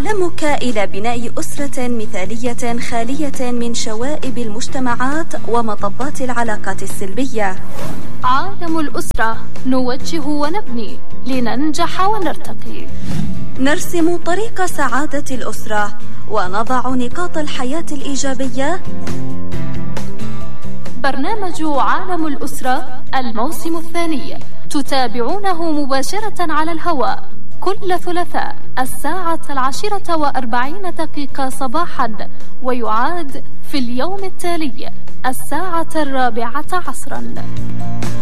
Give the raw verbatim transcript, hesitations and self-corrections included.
أعلمك إلى بناء أسرة مثالية خالية من شوائب المجتمعات ومطبات العلاقات السلبية. عالم الأسرة، نوجه ونبني لننجح ونرتقي. نرسم طريق سعادة الأسرة ونضع نقاط الحياة الإيجابية. برنامج عالم الأسرة الموسم الثاني تتابعونه مباشرة على الهواء كل ثلاثاء الساعة العاشرة وأربعين دقيقة صباحا، ويعاد في اليوم التالي الساعة الرابعة عصرا.